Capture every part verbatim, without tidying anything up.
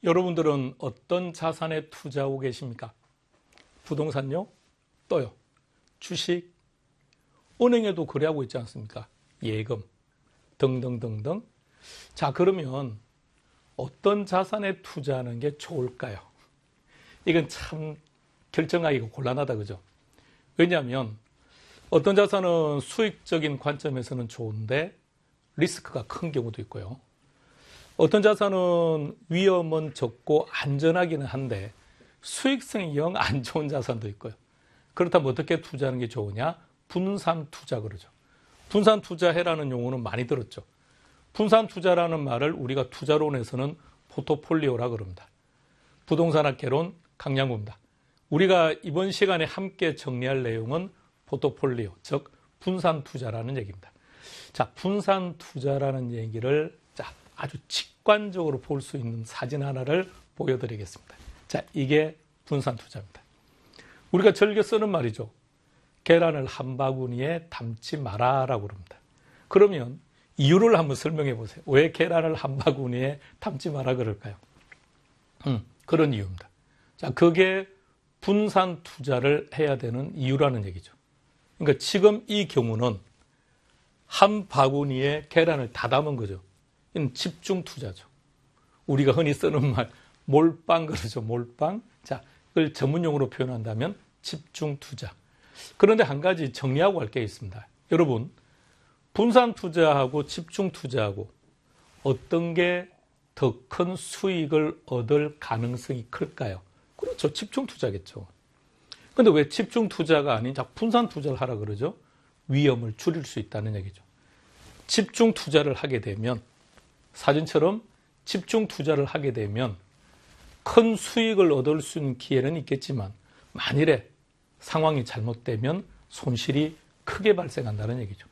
여러분들은 어떤 자산에 투자하고 계십니까? 부동산요? 또요? 주식? 은행에도 거래하고 있지 않습니까? 예금 등등등등. 자, 그러면 어떤 자산에 투자하는 게 좋을까요? 이건 참 결정하기가 곤란하다, 그죠? 왜냐하면 어떤 자산은 수익적인 관점에서는 좋은데 리스크가 큰 경우도 있고요. 어떤 자산은 위험은 적고 안전하기는 한데 수익성이 영 안 좋은 자산도 있고요. 그렇다면 어떻게 투자하는 게 좋으냐? 분산 투자 그러죠. 분산 투자해라는 용어는 많이 들었죠. 분산 투자라는 말을 우리가 투자론에서는 포트폴리오라 그럽니다. 부동산학개론 강량구입니다. 우리가 이번 시간에 함께 정리할 내용은 포트폴리오, 즉 분산 투자라는 얘기입니다. 자, 분산 투자라는 얘기를 자, 아주 직관적으로 볼 수 있는 사진 하나를 보여드리겠습니다. 자, 이게 분산 투자입니다. 우리가 즐겨 쓰는 말이죠. 계란을 한 바구니에 담지 마라라고 그럽니다. 그러면 이유를 한번 설명해 보세요. 왜 계란을 한 바구니에 담지 마라 그럴까요? 음, 그런 이유입니다. 자, 그게 분산 투자를 해야 되는 이유라는 얘기죠. 그러니까 지금 이 경우는 한 바구니에 계란을 다 담은 거죠. 이는 집중 투자죠. 우리가 흔히 쓰는 말 몰빵 그러죠. 몰빵. 자, 이걸 전문용어로 표현한다면 집중 투자. 그런데 한 가지 정리하고 할 게 있습니다. 여러분, 분산 투자하고 집중 투자하고 어떤 게 더 큰 수익을 얻을 가능성이 클까요? 그렇죠. 집중 투자겠죠. 근데 왜 집중 투자가 아닌 자 분산 투자를 하라 그러죠? 위험을 줄일 수 있다는 얘기죠. 집중 투자를 하게 되면 사진처럼 집중 투자를 하게 되면 큰 수익을 얻을 수 있는 기회는 있겠지만 만일에 상황이 잘못되면 손실이 크게 발생한다는 얘기죠.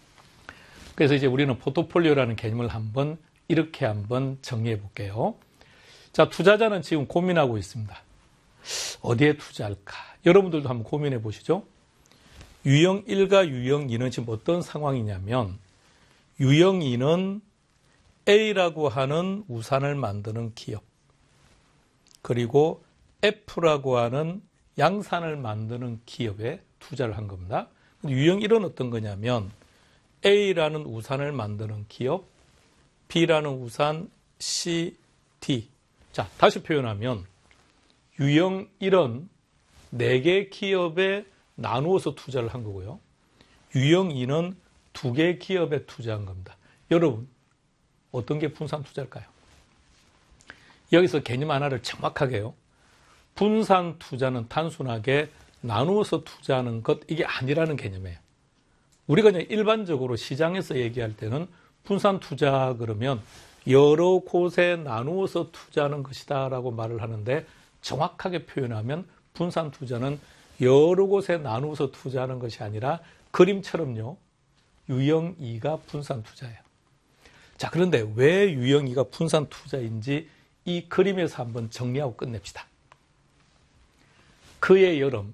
그래서 이제 우리는 포트폴리오라는 개념을 한번 이렇게 한번 정리해 볼게요. 자, 투자자는 지금 고민하고 있습니다. 어디에 투자할까? 여러분들도 한번 고민해 보시죠. 유형 일과 유형 이는 지금 어떤 상황이냐면 유형 이는 A라고 하는 우산을 만드는 기업 그리고 F라고 하는 양산을 만드는 기업에 투자를 한 겁니다. 유형 일은 어떤 거냐면 A라는 우산을 만드는 기업, B라는 우산, C, D. 자, 다시 표현하면 유형 일은 네 개 기업에 나누어서 투자를 한 거고요. 유형 이는 두 개 기업에 투자한 겁니다. 여러분, 어떤 게 분산 투자일까요? 여기서 개념 하나를 정확하게요. 분산 투자는 단순하게 나누어서 투자하는 것, 이게 아니라는 개념이에요. 우리가 그냥 일반적으로 시장에서 얘기할 때는 분산 투자 그러면 여러 곳에 나누어서 투자하는 것이다 라고 말을 하는데 정확하게 표현하면 분산 투자는 여러 곳에 나누어서 투자하는 것이 아니라 그림처럼요. 유형 이가 분산 투자예요. 자, 그런데 왜 유형 이가 분산 투자인지 이 그림에서 한번 정리하고 끝냅시다. 그해 여름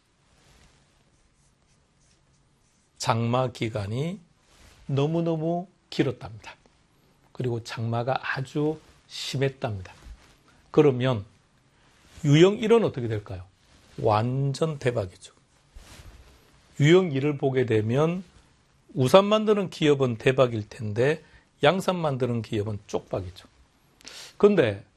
장마 기간이 너무너무 길었답니다. 그리고 장마가 아주 심했답니다. 그러면 유형 일은 어떻게 될까요? 완전 대박이죠. 유형 일을 보게 되면 우산 만드는 기업은 대박일 텐데 양산 만드는 기업은 쪽박이죠. 그런데